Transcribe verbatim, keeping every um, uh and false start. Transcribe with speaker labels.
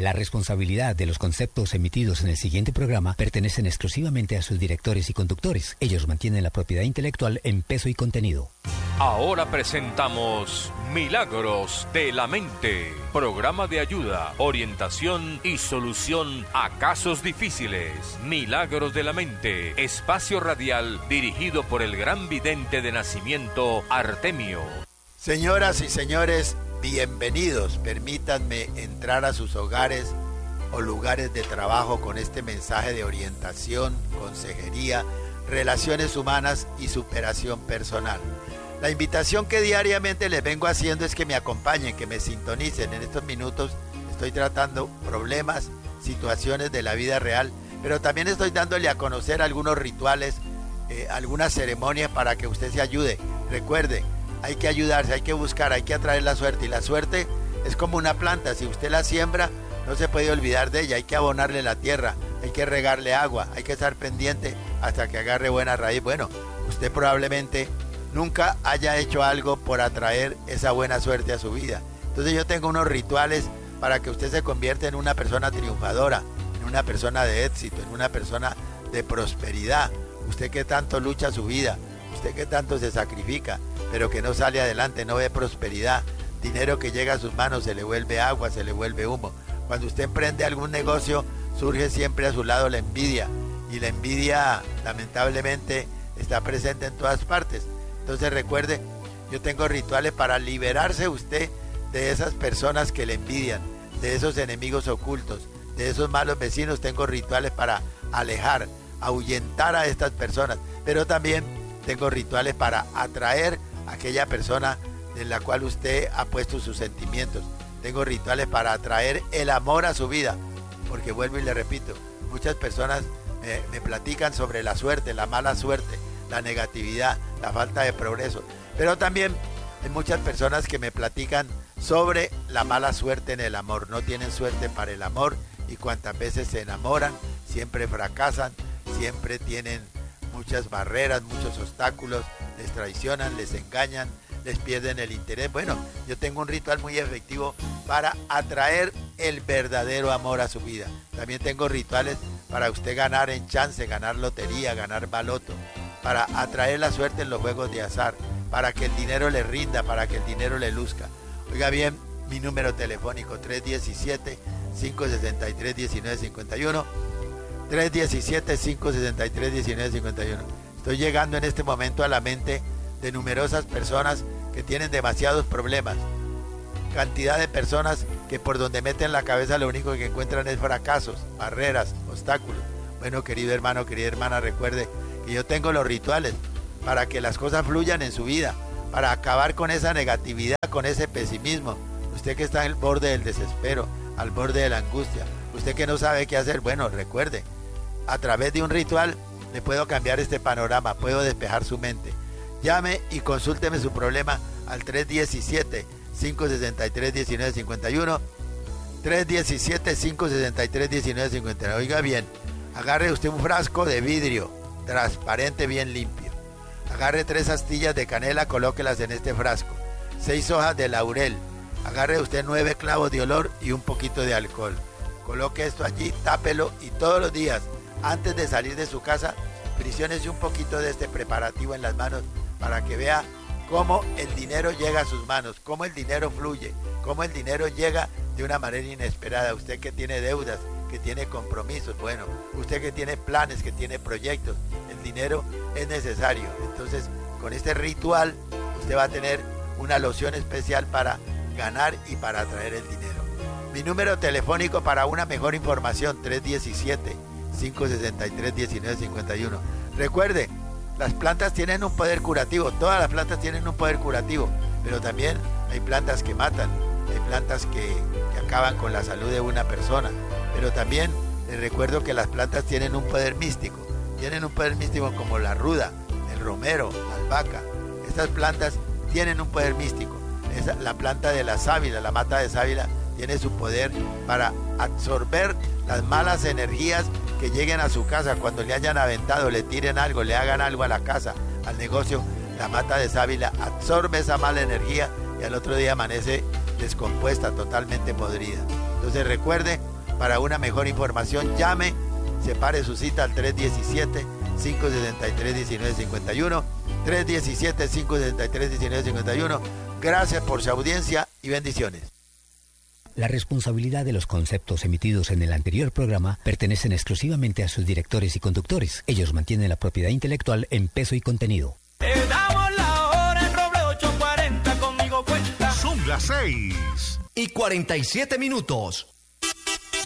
Speaker 1: La responsabilidad de los conceptos emitidos en el siguiente programa pertenecen exclusivamente a sus directores y conductores. Ellos mantienen la propiedad intelectual en peso y contenido.
Speaker 2: Ahora presentamos Milagros de la Mente, programa de ayuda, orientación y solución a casos difíciles. Milagros de la Mente, espacio radial dirigido por el gran vidente de nacimiento Artemio.
Speaker 3: Señoras y señores, bienvenidos. Permítanme entrar a sus hogares o lugares de trabajo con este mensaje de orientación, consejería, relaciones humanas y superación personal. La invitación que diariamente les vengo haciendo es que me acompañen, que me sintonicen. En estos minutos estoy tratando problemas, situaciones de la vida real, pero también estoy dándole a conocer algunos rituales, eh, algunas ceremonias para que usted se ayude. Recuerde, hay que ayudarse, hay que buscar, hay que atraer la suerte. Y la suerte es como una planta, si usted la siembra, no se puede olvidar de ella. Hay que abonarle la tierra, hay que regarle agua, hay que estar pendiente hasta que agarre buena raíz. Bueno, usted probablemente nunca haya hecho algo por atraer esa buena suerte a su vida. Entonces yo tengo unos rituales para que usted se convierta en una persona triunfadora, en una persona de éxito, en una persona de prosperidad. Usted que tanto lucha su vida, usted que tanto se sacrifica, pero que no sale adelante, no ve prosperidad. Dinero que llega a sus manos se le vuelve agua, se le vuelve humo. Cuando usted emprende algún negocio, surge siempre a su lado la envidia. Y la envidia, lamentablemente, está presente en todas partes. Entonces recuerde, yo tengo rituales para liberarse usted de esas personas que le envidian, de esos enemigos ocultos, de esos malos vecinos. Tengo rituales para alejar, ahuyentar a estas personas, pero también tengo rituales para atraer a aquella persona en la cual usted ha puesto sus sentimientos. Tengo rituales para atraer el amor a su vida, porque vuelvo y le repito, muchas personas me, me platican sobre la suerte, la mala suerte, la negatividad, la falta de progreso, pero también hay muchas personas que me platican sobre la mala suerte en el amor. No tienen suerte para el amor y cuantas veces se enamoran, siempre fracasan, siempre tienen muchas barreras, muchos obstáculos, les traicionan, les engañan, les pierden el interés. Bueno, yo tengo un ritual muy efectivo para atraer el verdadero amor a su vida. También tengo rituales para usted ganar en chance, ganar lotería, ganar baloto, para atraer la suerte en los juegos de azar, para que el dinero le rinda, para que el dinero le luzca. Oiga bien, mi número telefónico tres uno siete, cinco seis tres, uno nueve cinco uno, tres uno siete, cinco seis tres, uno nueve cinco uno. Estoy llegando en este momento a la mente de numerosas personas que tienen demasiados problemas, cantidad de personas que por donde meten la cabeza lo único que encuentran es fracasos, barreras, obstáculos. Bueno, querido hermano, querida hermana, recuerde que yo tengo los rituales para que las cosas fluyan en su vida, para acabar con esa negatividad, con ese pesimismo. Usted que está al borde del desespero, al borde de la angustia, usted que no sabe qué hacer, bueno, recuerde, a través de un ritual le puedo cambiar este panorama, puedo despejar su mente. Llame y consúlteme su problema al tres uno siete, cinco seis tres, uno nueve cinco uno, tres uno siete, cinco seis tres, uno nueve cinco uno. Oiga bien, agarre usted un frasco de vidrio transparente bien limpio. Agarre tres astillas de canela, colóquelas en este frasco. Seis hojas de laurel. Agarre usted nueve clavos de olor y un poquito de alcohol. Coloque esto allí, tápelo y todos los días, antes de salir de su casa, prisiones un poquito de este preparativo en las manos para que vea cómo el dinero llega a sus manos, cómo el dinero fluye, cómo el dinero llega de una manera inesperada. Usted que tiene deudas, que tiene compromisos, bueno, usted que tiene planes, que tiene proyectos, el dinero es necesario. Entonces, con este ritual, usted va a tener una loción especial para ganar y para atraer el dinero. Mi número telefónico para una mejor información, tres uno siete, cinco seis tres, uno nueve cinco uno. Recuerde, las plantas tienen un poder curativo, todas las plantas tienen un poder curativo, pero también hay plantas que matan, hay plantas que, que acaban con la salud de una persona, pero también les recuerdo que las plantas tienen un poder místico, tienen un poder místico como la ruda, el romero, la albahaca. Estas plantas tienen un poder místico. Esa, la planta de la sábila, la mata de sábila, tiene su poder para absorber las malas energías que lleguen a su casa cuando le hayan aventado, le tiren algo, le hagan algo a la casa, al negocio. La mata de sábila absorbe esa mala energía y al otro día amanece descompuesta, totalmente podrida. Entonces recuerde, Para una mejor información, llame, separe su cita al tres diecisiete, cinco sesenta y tres, diecinueve cincuenta y uno, tres diecisiete, cinco sesenta y tres, diecinueve cincuenta y uno. Gracias por su audiencia y bendiciones.
Speaker 1: La responsabilidad de los conceptos emitidos en el anterior programa pertenecen exclusivamente a sus directores y conductores. Ellos mantienen la propiedad intelectual en peso y contenido.
Speaker 4: Te damos la hora en Roble ocho cuarenta, conmigo cuenta.
Speaker 5: Son las seis
Speaker 6: y cuarenta y siete minutos.